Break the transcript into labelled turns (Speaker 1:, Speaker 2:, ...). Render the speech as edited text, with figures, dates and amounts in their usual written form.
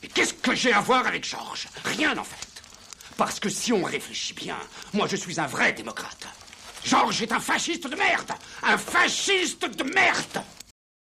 Speaker 1: Qu'est-ce que j'ai à voir avec Georges? Rien, en fait. Parce que si on réfléchit bien, moi, je suis un vrai démocrate. Georges est un fasciste de merde! Un fasciste de merde!